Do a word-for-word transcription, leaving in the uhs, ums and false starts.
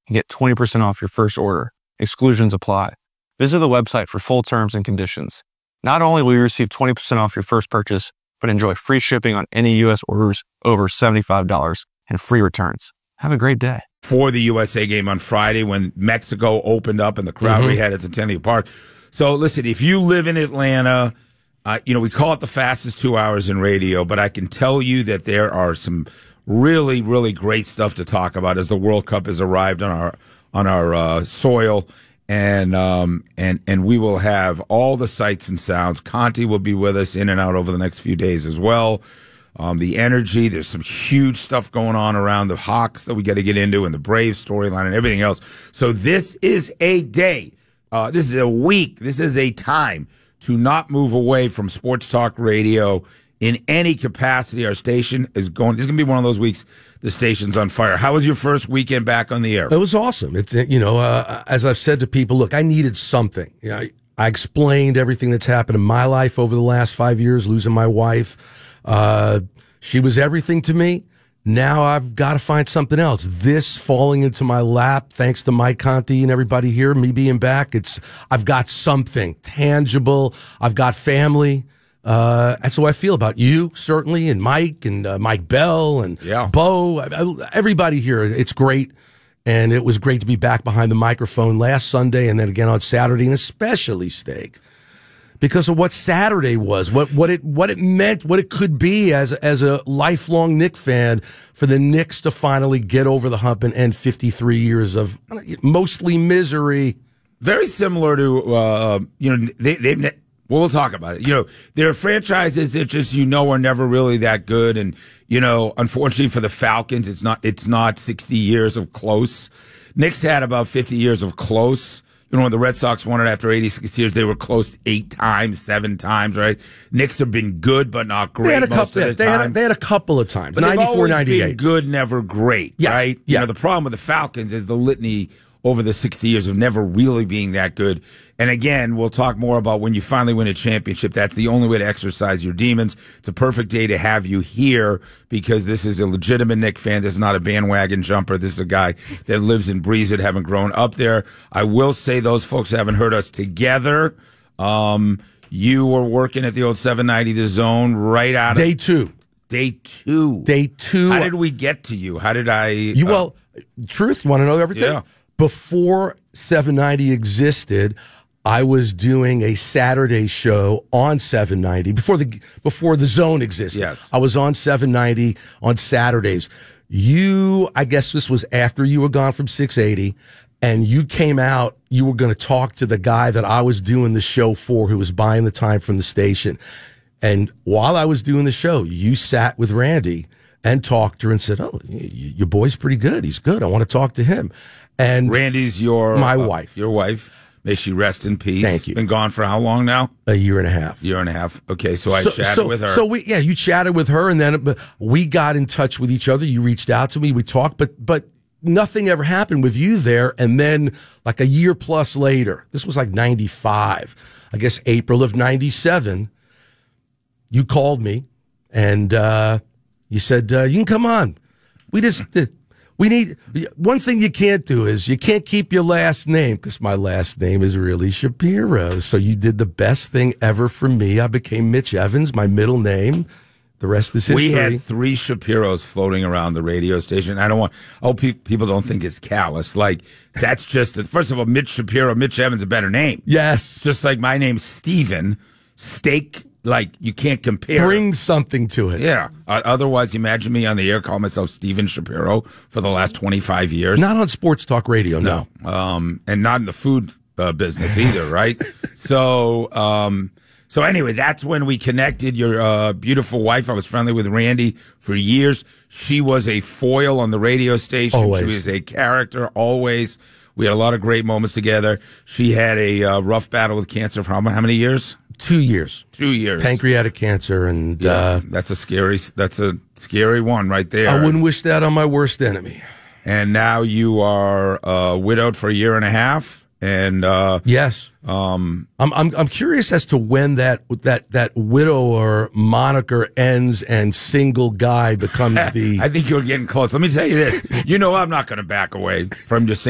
and get twenty percent off your first order. Exclusions apply. Visit the website for full terms and conditions. Not only will you receive twenty percent off your first purchase, but enjoy free shipping on any U S orders over seventy-five dollars and free returns. Have a great day. For the U S A game on Friday when Mexico opened up and the crowd mm-hmm. we had at Centennial Park. So listen, if you live in Atlanta, uh, you know, we call it the fastest two hours in radio, but I can tell you that there are some really, really great stuff to talk about as the World Cup has arrived on our on our uh, soil, and um and and we will have all the sights and sounds. Conti will be with us in and out over the next few days as well. Um, the energy, there's some huge stuff going on around the Hawks that we got to get into, and the Braves storyline and everything else. So this is a day, uh, this is a week, this is a time to not move away from sports talk radio in any capacity. Our station is going, this is going to be one of those weeks the station's on fire. How was your first weekend back on the air? It was awesome. It's, you know, uh, as I've said to people, look, I needed something. You know, I, I explained everything that's happened in my life over the last five years, losing my wife. Uh, she was everything to me. Now I've got to find something else. This falling into my lap, thanks to Mike Conti and everybody here, me being back, it's, I've got something tangible. I've got family. Uh, that's how I feel about you, certainly, and Mike and uh, Mike Bell and yeah. Bo, everybody here. It's great. And it was great to be back behind the microphone last Sunday and then again on Saturday, and especially Steak, because of what Saturday was, what, what it, what it meant, what it could be as, as a lifelong Knick fan for the Knicks to finally get over the hump and end fifty-three years of mostly misery. Very similar to, uh, you know, they, they've, well, we'll talk about it. You know, there are franchises that just, you know, are never really that good. And, you know, unfortunately for the Falcons, it's not, it's not sixty years of close. Knicks had about fifty years of close. You know, when the Red Sox won it after eighty-six years, they were close eight times, seven times, right? Knicks have been good, but not great they had a most couple, of the they time. Had a, they had a couple of times, but ninety-four, ninety-eight. Been good, never great, yes. right? Yeah. You know, the problem with the Falcons is the litany over the sixty years of never really being that good. And again, we'll talk more about when you finally win a championship. That's the only way to exercise your demons. It's a perfect day to have you here because this is a legitimate Knick fan. This is not a bandwagon jumper. This is a guy that lives and breathes it, having grown up there. I will say those folks haven't heard us together. Um, you were working at the old seven ninety The Zone right out of day two. Day two. Day two. How did we get to you? How did I? You, uh, well, truth, you want to know everything? Yeah. Before seven ninety existed, I was doing a Saturday show on seven ninety before the before the Zone existed. Yes. I was on seven ninety on Saturdays. You, I guess this was after you were gone from six eighty, and you came out. You were going to talk to the guy that I was doing the show for, who was buying the time from the station. And while I was doing the show, you sat with Randy and talked to her and said, "Oh, your boy's pretty good. He's good. I want to talk to him." And Randy's your my uh, wife. Your wife. May she rest in peace. Thank you. Been gone for how long now? A year and a half. Year and a half. Okay, so I so, chatted so, with her. So we, yeah, you chatted with her, and then we got in touch with each other. You reached out to me. We talked, but but nothing ever happened with you there. And then, like a year plus later, this was like ninety-five, I guess April of ninety-seven. You called me, and uh, you said uh, you can come on. We just. Uh, We need, one thing you can't do is you can't keep your last name, because my last name is really Shapiro. So you did the best thing ever for me. I became Mitch Evans, my middle name. The rest is history. We had three Shapiros floating around the radio station. I don't want, oh, pe- people don't think it's callous. Like, that's just, first of all, Mitch Shapiro, Mitch Evans, a better name. Yes. Just like my name's Steven, Steak. Like, you can't compare. Bring something to it. Yeah. Uh, otherwise, imagine me on the air calling myself Steven Shapiro for the last twenty-five years. Not on sports talk radio, no. no. Um, and not in the food uh, business either, right? so, um, so anyway, that's when we connected. Your uh, beautiful wife. I was friendly with Randy for years. She was a foil on the radio station. Always. She was a character, always. We had a lot of great moments together. She had a uh, rough battle with cancer for how, how many years? Two years. Two years. Pancreatic cancer, and yeah, uh, that's a scary. That's a scary one right there. I wouldn't wish that on my worst enemy. And now you are uh, widowed for a year and a half. And uh, yes, um, I'm I'm I'm curious as to when that that that widower moniker ends and single guy becomes the. I think you're getting close. Let me tell you this. You know, I'm not going to back away from just.